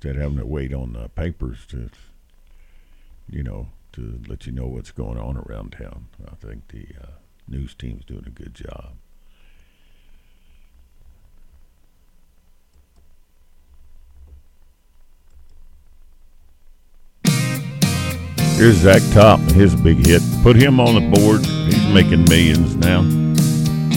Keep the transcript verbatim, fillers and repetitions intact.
instead of having to wait on the papers to, you know, to let you know what's going on around town. I think the uh, news team's doing a good job. Here's Zach Top, his big hit. Put him on the board. He's making millions now.